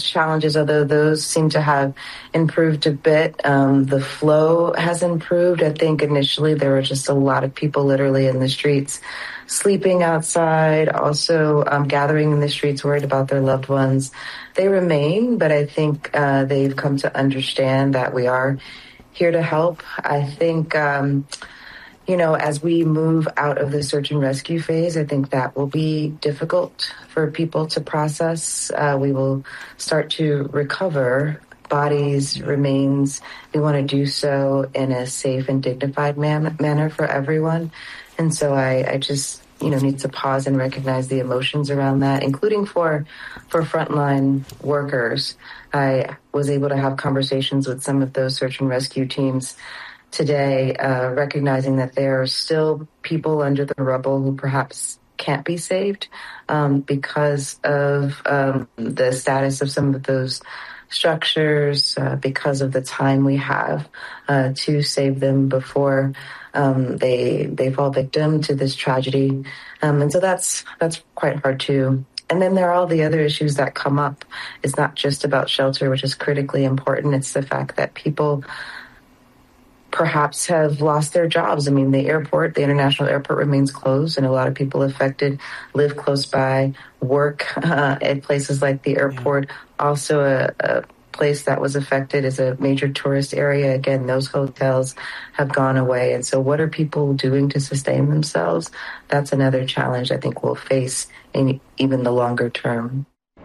challenges, although those seem to have improved a bit. The flow has improved. I think initially there were just a lot of people literally in the streets, sleeping outside, also gathering in the streets, worried about their loved ones. They remain, but I think they've come to understand that we are here to help. I think, as we move out of the search and rescue phase, I think that will be difficult for people to process. We will start to recover bodies, remains. We want to do so in a safe and dignified manner for everyone. And so I just, need to pause and recognize the emotions around that, including for frontline workers. I was able to have conversations with some of those search and rescue teams today, recognizing that there are still people under the rubble who perhaps can't be saved because of the status of some of those structures, because of the time we have to save them before they fall victim to this tragedy. And so that's quite hard too. And then there are all the other issues that come up. It's not just about shelter, which is critically important. It's the fact that people perhaps have lost their jobs. I mean, the international airport remains closed, and a lot of people affected live close by, work at places like the airport. Also, a place that was affected is a major tourist area. Again, those hotels have gone away. And so what are people doing to sustain themselves? That's another challenge I think we'll face in even the longer term.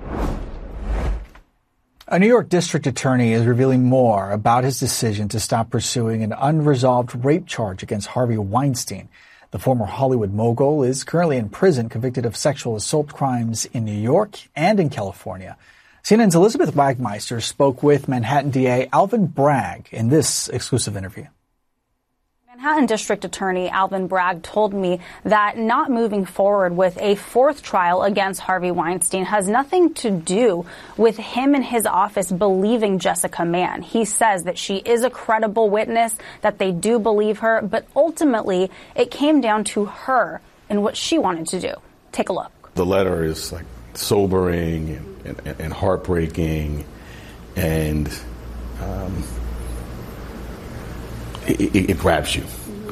A New York district attorney is revealing more about his decision to stop pursuing an unresolved rape charge against Harvey Weinstein. The former Hollywood mogul is currently in prison, convicted of sexual assault crimes in New York and in California. CNN's Elizabeth Wagmeister spoke with Manhattan DA Alvin Bragg in this exclusive interview. Manhattan District Attorney Alvin Bragg told me that not moving forward with a fourth trial against Harvey Weinstein has nothing to do with him and his office believing Jessica Mann. He says that she is a credible witness, that they do believe her, but ultimately it came down to her and what she wanted to do. Take a look. The letter is like sobering and heartbreaking, and it grabs you.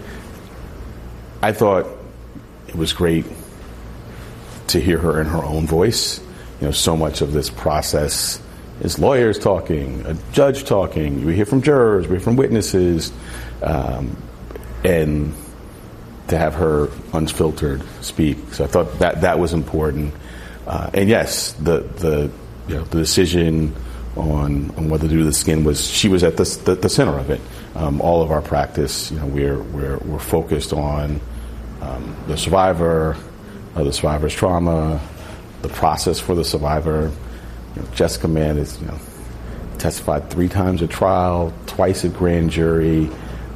I thought it was great to hear her in her own voice. So much of this process is lawyers talking, a judge talking. We hear from jurors, we hear from witnesses, and to have her unfiltered speak. So I thought that was important. And yes, the decision on what to do to the skin she was at the center of it. All of our practice, we're focused on the survivor, the survivor's trauma, the process for the survivor. Jessica Mann is testified 3 times at trial, twice at grand jury.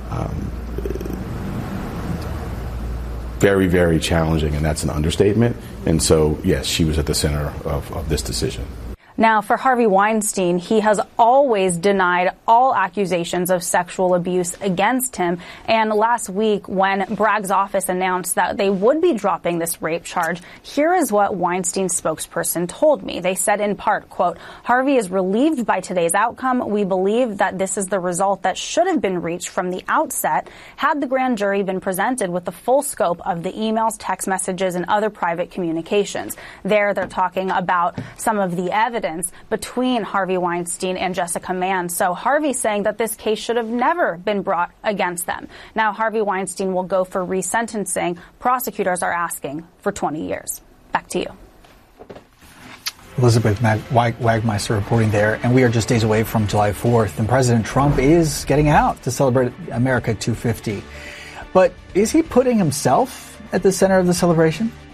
Very, very challenging, and that's an understatement. And so, yes, she was at the center of this decision. Now, for Harvey Weinstein, he has always denied all accusations of sexual abuse against him. And last week, when Bragg's office announced that they would be dropping this rape charge, here is what Weinstein's spokesperson told me. They said in part, quote, "Harvey is relieved by today's outcome. We believe that this is the result that should have been reached from the outset had the grand jury been presented with the full scope of the emails, text messages, and other private communications." They're talking about some of the evidence between Harvey Weinstein and Jessica Mann. So Harvey's saying that this case should have never been brought against them. Now Harvey Weinstein will go for resentencing. Prosecutors are asking for 20 years. Back to you. Elizabeth Wagmeister reporting there, and we are just days away from July 4th, and President Trump is getting out to celebrate America 250. But is he putting himself at the center of the celebration?